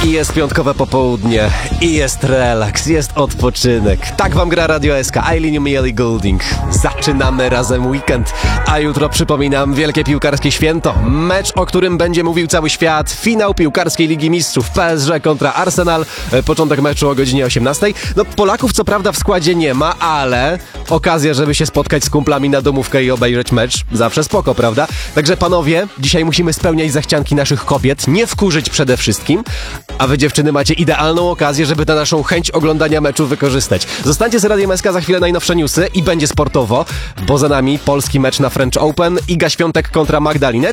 I jest piątkowe popołudnie, i jest relaks, jest odpoczynek. Tak wam gra Radio SK, Eileen i Ellie Goulding. Zaczynamy razem weekend, a jutro przypominam wielkie piłkarskie święto. Mecz, o którym będzie mówił cały świat. Finał piłkarskiej Ligi Mistrzów, PSG kontra Arsenal. Początek meczu o godzinie 18. No Polaków co prawda w składzie nie ma, ale okazja, żeby się spotkać z kumplami na domówkę i obejrzeć mecz. Zawsze spoko, prawda? Także panowie, dzisiaj musimy spełniać zachcianki naszych kobiet, nie wkurzyć przede wszystkim, a wy dziewczyny macie idealną okazję, żeby tę naszą chęć oglądania meczu wykorzystać. Zostańcie z Radiem SK, za chwilę najnowsze newsy i będzie sportowo, bo za nami polski mecz na French Open. Iga Świątek kontra Magda Linette